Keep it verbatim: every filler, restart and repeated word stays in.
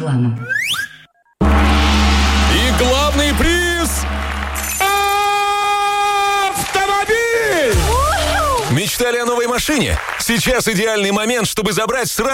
Реклама. И главный приз – автомобиль! Мечтали о новой машине? Сейчас идеальный момент, чтобы забрать сразу